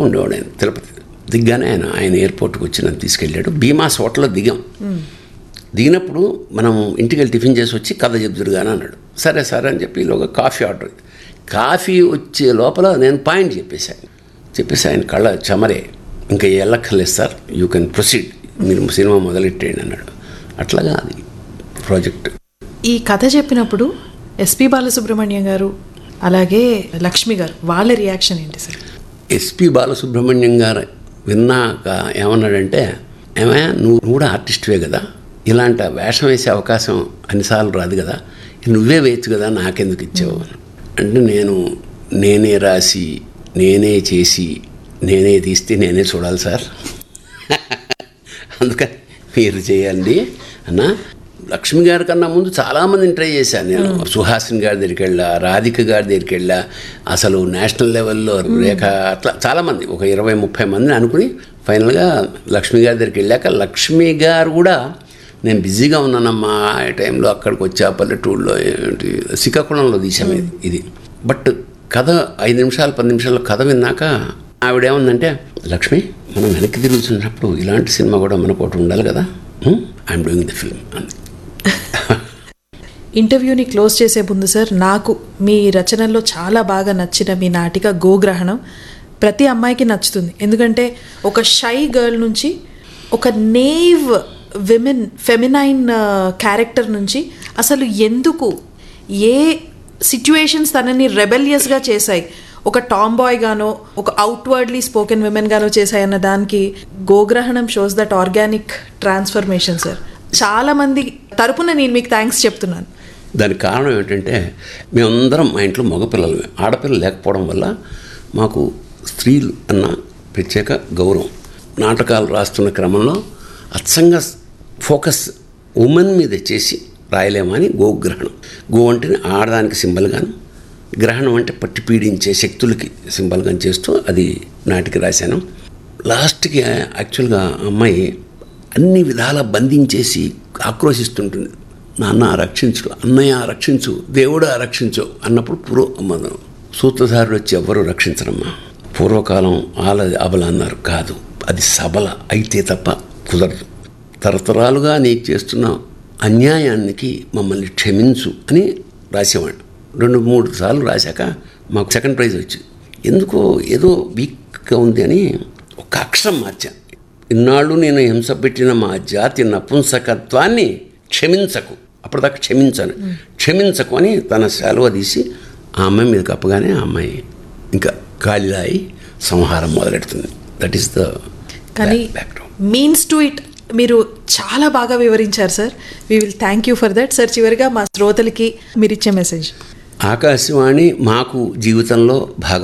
ఉండేవాడు ఆయన తిరుపతి. దిగ్గానే ఆయన ఎయిర్పోర్ట్కి వచ్చి నన్ను తీసుకెళ్ళాడు. భీమాస్ హోటల్లో దిగినప్పుడు మనం ఇంటికి వెళ్ళి టిఫిన్ చేసి వచ్చి కథ చెప్తురుగానే అన్నాడు. సరే సరే అని చెప్పి ఈలోగా కాఫీ ఆర్డర్. కాఫీ వచ్చే లోపల నేను పాయింట్ చెప్పేసి ఆయన కళ్ళ చెమరే, ఇంకా ఎల్లక్కర్లేదు సార్, యూ కెన్ ప్రొసీడ్, మీరు సినిమా మొదలెట్టేయండి అన్నాడు. అట్లాగా అది ప్రాజెక్ట్. ఈ కథ చెప్పినప్పుడు ఎస్పి బాలసుబ్రహ్మణ్యం గారు అలాగే లక్ష్మి గారు వాళ్ళ రియాక్షన్ ఏంటి సార్? ఎస్పి బాలసుబ్రహ్మణ్యం గారు విన్నాక ఏమన్నాడంటే, ఏమయ్యా నువ్వు కూడా ఆర్టిస్ట్వే కదా, ఇలాంటి వేషం వేసే అవకాశం అన్నిసార్లు రాదు కదా, నువ్వే వేయచ్చు కదా, నాకెందుకు ఇచ్చావు అంటే, నేనే రాసి నేనే చేసి నేనే తీస్తే నేనే చూడాలి సార్, అందుకని మీరు చేయండి అన్న. లక్ష్మి గారి కన్నా ముందు చాలామందిని ట్రై చేశాను నేను. సుహాసిని గారి దగ్గరికి వెళ్ళా, రాధిక గారి దగ్గరికి వెళ్ళా, అసలు నేషనల్ లెవెల్లో రేఖ, అట్లా చాలామంది ఒక 20-30 మందిని అనుకుని ఫైనల్గా లక్ష్మి గారి దగ్గరికి వెళ్ళాక లక్ష్మి గారు కూడా నేను బిజీగా ఉన్నానమ్మా ఆ టైంలో, అక్కడికి వచ్చా పల్లెటూరులో శ్రీకాకుళంలో తీసాము ఇది. బట్ కథ 5 నిమిషాలు 10 నిమిషాల్లో కథ విన్నాక ఆవిడేముందంటే, లక్ష్మి మనం వెనక్కి తిరుగుతున్నప్పుడు ఇలాంటి సినిమా కూడా మనకు ఒకటి ఉండాలి కదా, ఐఎమ్ డూయింగ్ ది ఫిల్మ్ అంది. ఇంటర్వ్యూని క్లోజ్ చేసే ముందు సార్, నాకు మీ రచనల్లో చాలా బాగా నచ్చిన మీ నాటిక గోగ్రహణం ప్రతి అమ్మాయికి నచ్చుతుంది. ఎందుకంటే ఒక షై గర్ల్ నుంచి ఒక నేవ్ విమెన్ ఫెమినైన్ క్యారెక్టర్ నుంచి అసలు ఎందుకు ఏ సిచ్యువేషన్స్ తనని రెబెలియస్గా చేశాయి, ఒక టామ్ బాయ్ గానో ఒక అవుట్వర్డ్లీ స్పోకెన్ విమెన్ గానో చేశాయన్న దానికి గోగ్రహణం shows that organic transformation sir. చాలామంది తరపున నేను మీకు థ్యాంక్స్ చెప్తున్నాను. దానికి కారణం ఏంటంటే, మేమందరం మా ఇంట్లో మగపిల్లలు, ఆడపిల్లలు లేకపోవడం వల్ల మాకు స్త్రీలు అన్న ప్రత్యేక గౌరవం. నాటకాలు రాస్తున్న క్రమంలో అచ్చంగా ఫోకస్ ఉమెన్ మీద చేసి రాయలేమని గోగ్రహణం. గో అంటే ఆడదానికి సింబల్గాను, గ్రహణం అంటే పట్టి పీడించే శక్తులకి సింబల్గా చేస్తూ అది నాటికి రాశాను. లాస్ట్కి యాక్చువల్గా అమ్మాయి అన్ని విధాలా బంధించేసి ఆక్రోశిస్తుంటుంది, నాన్న రక్షించు, అన్నయ్య రక్షించు, దేవుడు రక్షించు అన్నప్పుడు సూత్రధారుడు వచ్చి ఎవ్వరూ రక్షించరమ్మా, పూర్వకాలం అబల అన్నారు, కాదు అది సబల అయితే తప్ప కుదరదు, తరతరాలుగా నీకు చేస్తున్న అన్యాయానికి మమ్మల్ని క్షమించు అని రాసేవాడు. 2-3 సార్లు రాశాక మాకు సెకండ్ ప్రైజ్ వచ్చింది. ఎందుకో ఏదో వీక్గా ఉంది అని ఒక అక్షరం మార్చాను. ఇన్నాళ్ళు నేను హింస పెట్టిన మా జాతి నపుంసకత్వాన్ని క్షమించకు, అప్పటిదాకా క్షమించకు అని తన సెలవు తీసి ఆ అమ్మాయి మీద కప్పగానే ఆ అమ్మాయి ఇంకా కాళిలాయి సంహారం మొదలెడుతుంది. That is the background. Means to it మీరు చాలా బాగా వివరించారు sir. We will thank you for that sir. చివరిగా మా శ్రోతలకి మీరు ఇచ్చే మెసేజ్. ఆకాశవాణి మాకు జీవితంలో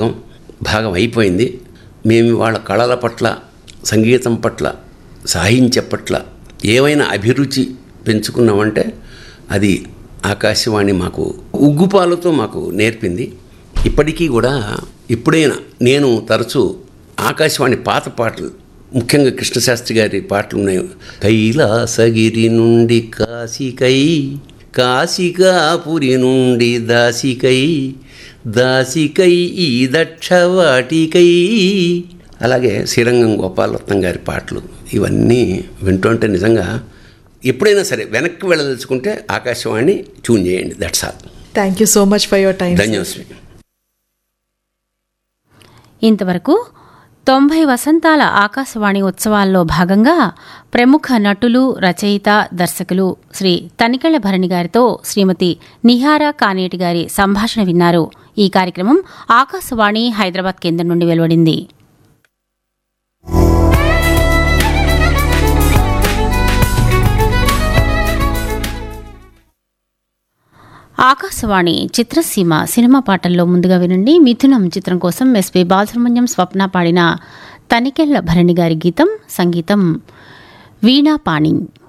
భాగం అయిపోయింది. మేము వాళ్ళ కళల పట్ల, సంగీతం పట్ల, సాహిత్యం పట్ల ఏవైనా అభిరుచి పెంచుకున్నామంటే అది ఆకాశవాణి మాకు ఉగ్గుపాలతో మాకు నేర్పింది. ఇప్పటికీ కూడా ఎప్పుడైనా నేను తరచూ ఆకాశవాణి పాత పాటలు, ముఖ్యంగా కృష్ణశాస్త్రి గారి పాటలు ఉన్నాయి. కైలాసగిరి నుండి కాశీకై, కాశికాపురి నుండి దాసికై, దాసికై ఈ దక్షవాటికై, అలాగే శ్రీరంగం గోపాలరత్నం గారి పాటలు, ఇవన్నీ వింటుంటే నిజంగా ఎప్పుడైనా సరే వెనక్కి వెళ్ళదలుచుకుంటే ఆకాశవాణి ట్యూన్ చేయండి. That's all. Thank you so much for your time. ధన్యవాదాలు. ఇంతవరకు 90 వసంతాల ఆకాశవాణి ఉత్సవాల్లో భాగంగా ప్రముఖ నటులు, రచయిత, దర్శకులు శ్రీ తనికెళ్ల భరణి గారితో శ్రీమతి నిహారా కానేటి గారి సంభాషణ విన్నారు. ఈ కార్యక్రమం ఆకాశవాణి హైదరాబాద్ కేంద్రం నుండి వెలువడింది. ఆకాశవాణి చిత్రసీమ సినిమా పాటల్లో ముందుగా వినండి. మిథునం చిత్రం కోసం ఎస్పి బాలసుబ్రహ్మణ్యం, స్వప్న పాడిన తనికెళ్ల భరణి గారి గీతం, సంగీతం వీణా పాణి.